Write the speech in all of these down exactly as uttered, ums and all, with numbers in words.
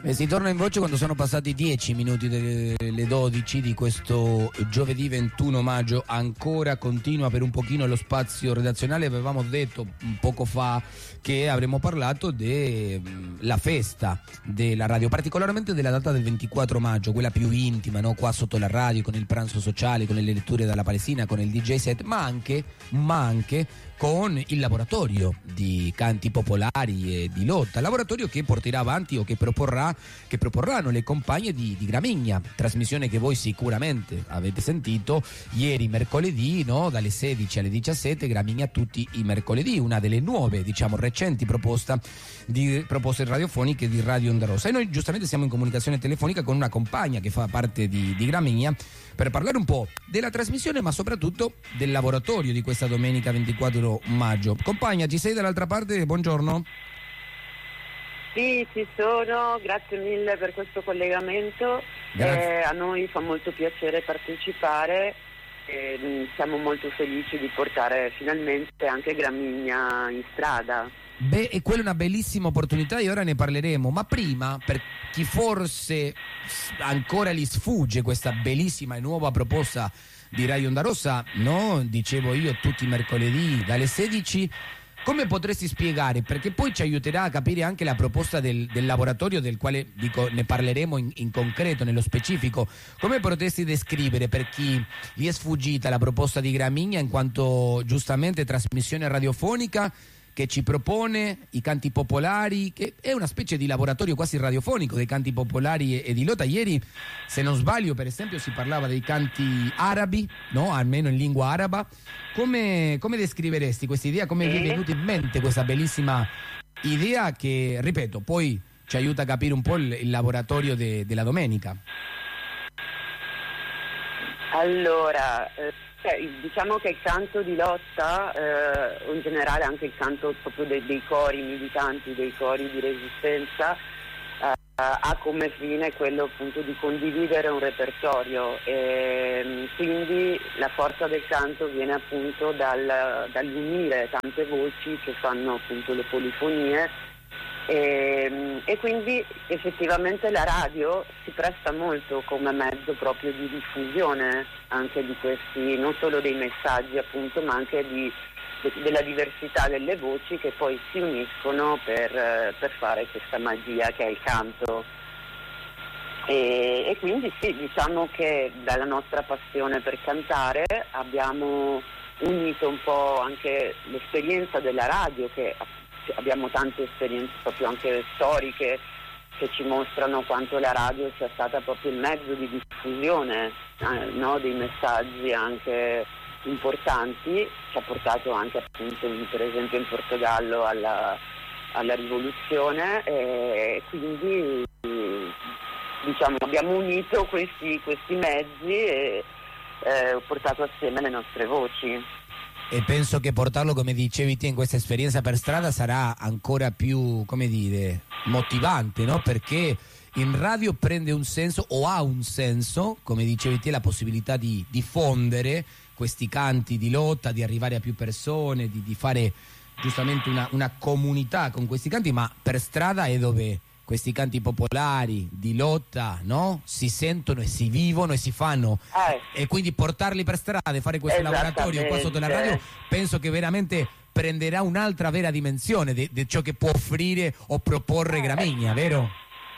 E si torna in voce quando sono passati dieci minuti delle dodici di questo giovedì ventuno maggio. Ancora continua per un pochino lo spazio redazionale. Avevamo detto poco fa che avremmo parlato della festa della radio, particolarmente della data del ventiquattro maggio, quella più intima, no? Qua sotto la radio, con il pranzo sociale, con le letture dalla Palestina, con il D J set, ma anche, ma anche con il laboratorio di canti popolari e di lotta, laboratorio che porterà avanti o che proporrà, che proporranno le compagne di, di Gramigna, trasmissione che voi sicuramente avete sentito ieri mercoledì, no? Dalle sedici alle diciassette, Gramigna tutti i mercoledì, una delle nuove, diciamo, recenti proposta di, proposte radiofoniche di Radio Onda Rossa. E noi giustamente siamo in comunicazione telefonica con una compagna che fa parte di, di Gramigna per parlare un po' della trasmissione, ma soprattutto del laboratorio di questa domenica ventiquattro maggio. Compagna, ci sei dall'altra parte? Buongiorno. Sì, ci sono, grazie mille per questo collegamento. Eh, a noi fa molto piacere partecipare e siamo molto felici di portare finalmente anche Gramigna in strada. Beh, e quella è una bellissima opportunità e ora ne parleremo, ma prima, per chi forse ancora gli sfugge questa bellissima e nuova proposta di Radio Onda Rossa, no? Dicevo io tutti i mercoledì dalle sedici, come potresti spiegare? Perché poi ci aiuterà a capire anche la proposta del, del laboratorio, del quale dico, ne parleremo in, in concreto, nello specifico. Come potresti descrivere per chi gli è sfuggita la proposta di Gramigna in quanto giustamente trasmissione radiofonica che ci propone i canti popolari, che è una specie di laboratorio quasi radiofonico dei canti popolari e, e di lotta? Ieri, se non sbaglio, per esempio, si parlava dei canti arabi, no? Almeno in lingua araba. Come, come descriveresti questa idea? Come vi è venuta in mente questa bellissima idea che, ripeto, poi ci aiuta a capire un po' il, il laboratorio de, della domenica? Allora... Eh... diciamo che il canto di lotta, eh, in generale anche il canto proprio dei, dei cori militanti, dei cori di resistenza, eh, ha come fine quello appunto di condividere un repertorio, e quindi la forza del canto viene appunto dal, dall'unire tante voci che fanno appunto le polifonie. E, e quindi effettivamente la radio si presta molto come mezzo proprio di diffusione anche di questi, non solo dei messaggi appunto, ma anche di, de, della diversità delle voci che poi si uniscono per, per fare questa magia che è il canto. E, e quindi sì, diciamo che dalla nostra passione per cantare abbiamo unito un po' anche l'esperienza della radio, che abbiamo tante esperienze proprio anche storiche che ci mostrano quanto la radio sia stata proprio il mezzo di diffusione, eh, no, dei messaggi anche importanti. Ci ha portato anche appunto per esempio in Portogallo alla, alla rivoluzione, e quindi diciamo abbiamo unito questi, questi mezzi e eh, portato assieme le nostre voci. E penso che portarlo, come dicevi te, in questa esperienza per strada sarà ancora più, come dire, motivante, no? Perché in radio prende un senso, o ha un senso, come dicevi te, la possibilità di diffondere questi canti di lotta, di arrivare a più persone, di, di fare giustamente una, una comunità con questi canti, ma per strada è dove questi canti popolari di lotta, no? Si sentono e si vivono e si fanno, eh. E quindi portarli per strada e fare questo laboratorio qua sotto la radio, penso che veramente prenderà un'altra vera dimensione di, di ciò che può offrire o proporre Gramigna, vero?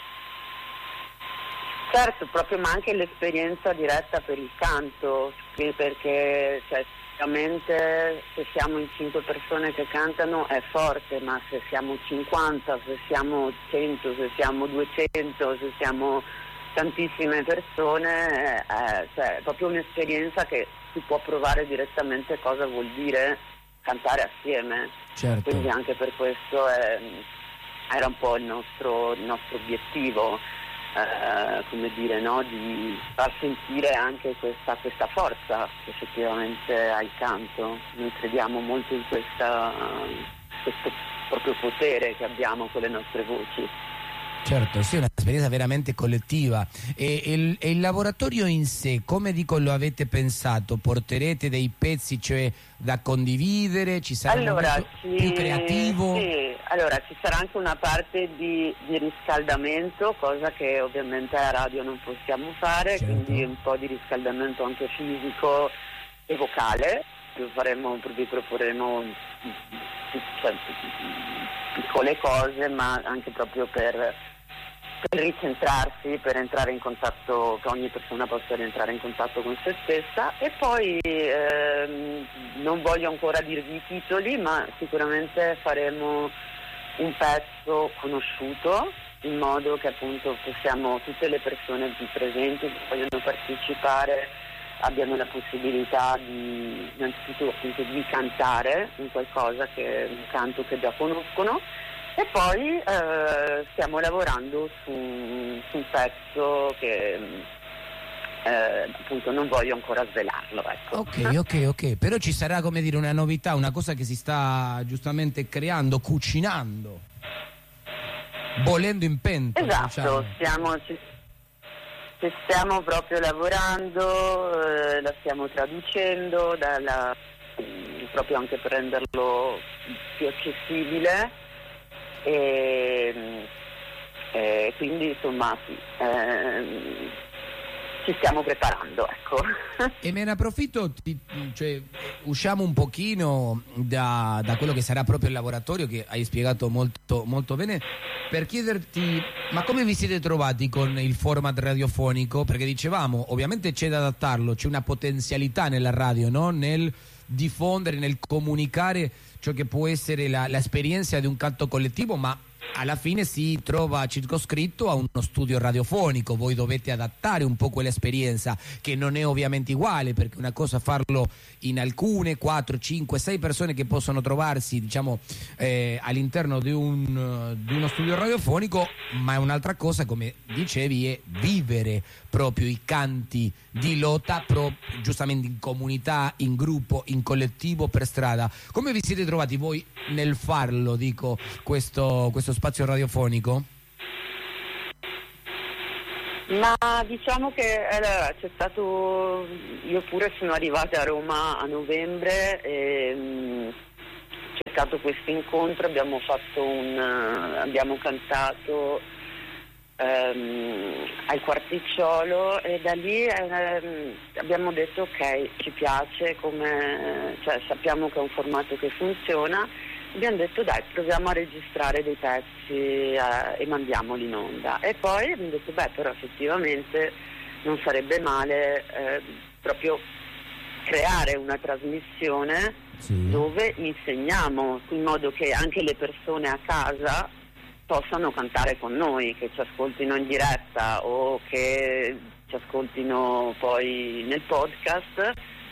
Certo, proprio, ma anche l'esperienza diretta per il canto, perché cioè, ovviamente se siamo in cinque persone che cantano è forte, ma se siamo cinquanta, se siamo cento, se siamo duecento, se siamo tantissime persone, eh, cioè, è proprio un'esperienza che si può provare direttamente cosa vuol dire cantare assieme. Certo. Quindi anche per questo è, era un po' il nostro, il nostro obiettivo. Eh, come dire, no? Di far sentire anche questa, questa forza che effettivamente ha il canto. Noi crediamo molto in questa, questo proprio potere che abbiamo con le nostre voci. Certo, sì, è un'esperienza veramente collettiva. E, e, il, e il laboratorio in sé, come dico, lo avete pensato? Porterete dei pezzi, cioè, da condividere? Ci sarà allora, un sì, più creativo? Sì, allora ci sarà anche una parte di, di riscaldamento, cosa che ovviamente a radio non possiamo fare, certo. Quindi un po' di riscaldamento anche fisico e vocale. Faremo, vi proporremo cioè, piccole cose, ma anche proprio per, per ricentrarsi, per entrare in contatto, che ogni persona possa rientrare in contatto con se stessa. E poi ehm, non voglio ancora dirvi i titoli, ma sicuramente faremo un pezzo conosciuto, in modo che appunto possiamo, tutte le persone qui presenti che vogliono partecipare abbiano la possibilità di innanzitutto appunto di cantare in qualcosa che un canto che già conoscono, e poi eh, stiamo lavorando su, su un pezzo che eh, appunto non voglio ancora svelarlo, ecco. Ok, ok, ok, però ci sarà, come dire, una novità, una cosa che si sta giustamente creando, cucinando, bollendo in pentola. Esatto, diciamo. stiamo ci, ci stiamo proprio lavorando, eh, la stiamo traducendo dalla, proprio anche per renderlo più accessibile, e, e quindi insomma sì, eh, ci stiamo preparando, ecco. E me ne approfitto, ti, cioè, usciamo un pochino da, da quello che sarà proprio il laboratorio, che hai spiegato molto, molto bene, per chiederti, ma come vi siete trovati con il format radiofonico? Perché dicevamo, ovviamente c'è da adattarlo, c'è una potenzialità nella radio, no? Nel diffondere, nel comunicare ciò che può essere la, l'esperienza di un canto collettivo, ma alla fine si trova circoscritto a uno studio radiofonico. Voi dovete adattare un po' quell'esperienza, che non è ovviamente uguale, perché una cosa è farlo in alcune quattro, cinque, sei persone che possono trovarsi, diciamo, eh, all'interno di, un, di uno studio radiofonico, ma è un'altra cosa, come dicevi, è vivere proprio i canti di lotta, pro, giustamente in comunità, in gruppo, in collettivo, per strada. Come vi siete trovati voi nel farlo, dico, questo, questo spazio radiofonico? Ma diciamo che allora, c'è stato, io pure sono arrivata a Roma a novembre e mh, c'è stato questo incontro, abbiamo fatto un abbiamo cantato um, al Quarticciolo, e da lì um, abbiamo detto ok, ci piace, come, cioè, sappiamo che è un formato che funziona. Abbiamo detto dai, proviamo a registrare dei pezzi eh, e mandiamoli in onda, e poi abbiamo detto beh, però effettivamente non sarebbe male eh, proprio creare una trasmissione, sì, dove insegniamo, in modo che anche le persone a casa possano cantare con noi, che ci ascoltino in diretta o che ci ascoltino poi nel podcast,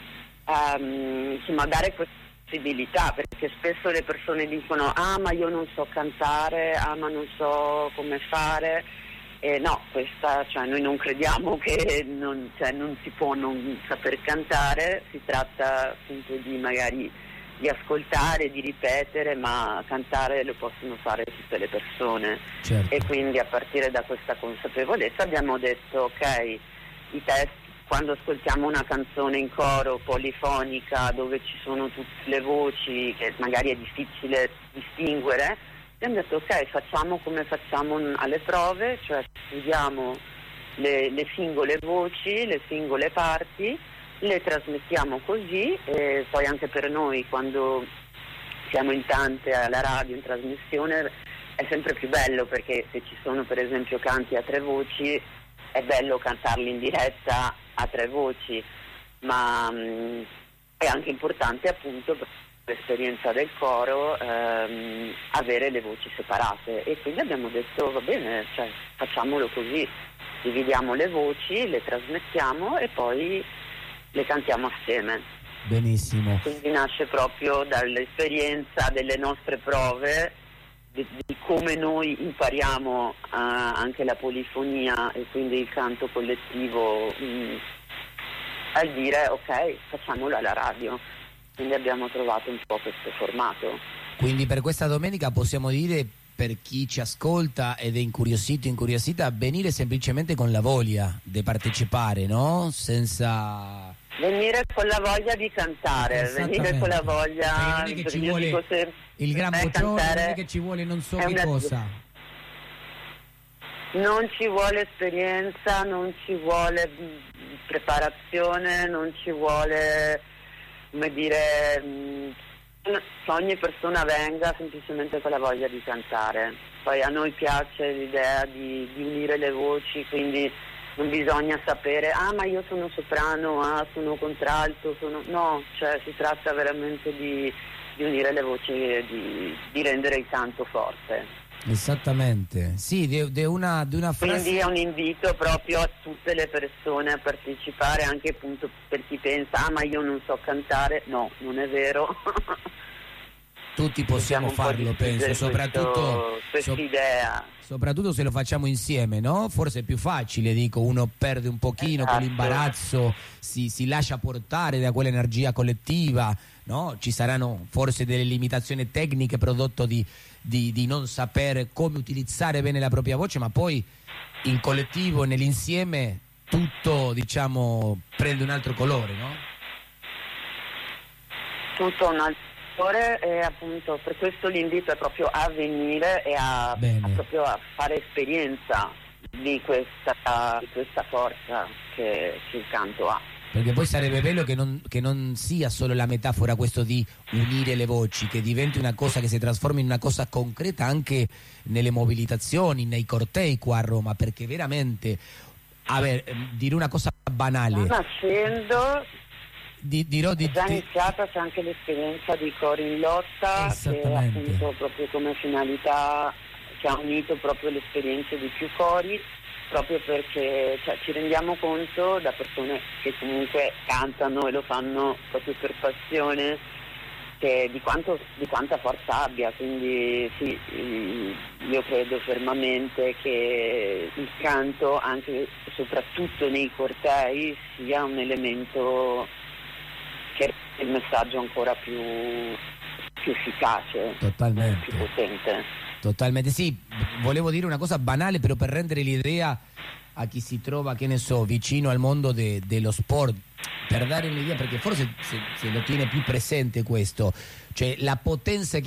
um, insomma dare questa possibilità, perché spesso le persone dicono ah ma io non so cantare, ah ma non so come fare, e no, questa, cioè noi non crediamo che non, cioè, non si può non saper cantare, si tratta appunto di magari di ascoltare, di ripetere, ma cantare lo possono fare tutte le persone, certo. E quindi a partire da questa consapevolezza abbiamo detto ok, i testi, quando ascoltiamo una canzone in coro polifonica dove ci sono tutte le voci che magari è difficile distinguere, abbiamo detto ok, facciamo come facciamo alle prove, cioè studiamo le, le singole voci, le singole parti, le trasmettiamo così, e poi anche per noi quando siamo in tante alla radio in trasmissione è sempre più bello, perché se ci sono per esempio canti a tre voci è bello cantarli in diretta a tre voci, ma mh, è anche importante appunto per l'esperienza del coro ehm, avere le voci separate, e quindi abbiamo detto va bene, cioè, facciamolo così, dividiamo le voci, le trasmettiamo e poi le cantiamo assieme. Benissimo. Quindi nasce proprio dall'esperienza delle nostre prove, di, di come noi impariamo uh, anche la polifonia e quindi il canto collettivo, mh, al dire ok, facciamolo alla radio. Quindi abbiamo trovato un po' questo formato. Quindi per questa domenica possiamo dire, per chi ci ascolta ed è incuriosito, incuriosita, venire semplicemente con la voglia di partecipare, no? Senza Venire con la voglia di cantare, venire con la voglia. Non è che ci vuole se, il gran boccione, non è che ci vuole non so che una... cosa. Non ci vuole esperienza, non ci vuole preparazione, non ci vuole, come dire, che ogni persona venga semplicemente con la voglia di cantare. Poi a noi piace l'idea di, di unire le voci, quindi non bisogna sapere, ah ma io sono soprano, ah sono contralto, sono... no, cioè si tratta veramente di, di unire le voci e di, di rendere il canto forte. Esattamente, sì, di, di una, di una frase... Quindi è un invito proprio a tutte le persone a partecipare, anche appunto per chi pensa, ah ma io non so cantare, no, non è vero. Tutti possiamo farlo, penso, soprattutto quest'idea. So, soprattutto se lo facciamo insieme, no? Forse è più facile, dico, uno perde un pochino esatto. quell'imbarazzo, si, si lascia portare da quell'energia collettiva, no? Ci saranno forse delle limitazioni tecniche prodotto di, di, di non sapere come utilizzare bene la propria voce, ma poi in collettivo, nell'insieme, tutto, diciamo, prende un altro colore, no? Tutto un altro e appunto per questo l'invito è proprio a venire e a, a proprio a fare esperienza di questa, di questa forza che, che il canto ha. Perché poi sarebbe bello che non, che non sia solo la metafora questo di unire le voci, che diventi una cosa che si trasformi in una cosa concreta anche nelle mobilitazioni, nei cortei qua a Roma, perché veramente, a ver, dire una cosa banale. Sta nascendo... Di, dirò di, è già iniziata, c'è anche l'esperienza di Cori in Lotta che appunto proprio come finalità che ha unito proprio le esperienze di più cori, proprio perché cioè, ci rendiamo conto da persone che comunque cantano e lo fanno proprio per passione che di quanto di quanta forza abbia, quindi sì, io credo fermamente che il canto anche e soprattutto nei cortei sia un elemento che è il messaggio ancora più, più efficace, totalmente, più potente. Totalmente, sì, volevo dire una cosa banale, però per rendere l'idea a chi si trova, che ne so, vicino al mondo de, dello sport, per dare un'idea, perché forse se, se lo tiene più presente questo, cioè la potenza che